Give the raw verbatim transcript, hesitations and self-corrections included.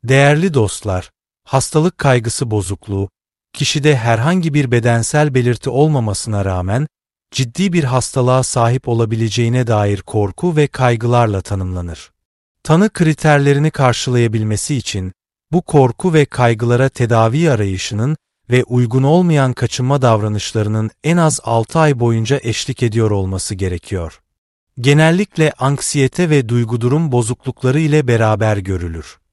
Değerli dostlar, hastalık kaygısı bozukluğu, kişide herhangi bir bedensel belirti olmamasına rağmen ciddi bir hastalığa sahip olabileceğine dair korku ve kaygılarla tanımlanır. Tanı kriterlerini karşılayabilmesi için bu korku ve kaygılara tedavi arayışının ve uygun olmayan kaçınma davranışlarının en az altı ay boyunca eşlik ediyor olması gerekiyor. Genellikle anksiyete ve duygu durum bozuklukları ile beraber görülür.